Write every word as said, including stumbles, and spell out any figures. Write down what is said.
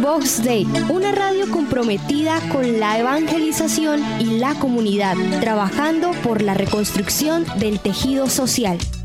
Vox Day, una radio comprometida con la evangelización y la comunidad, trabajando por la reconstrucción del tejido social.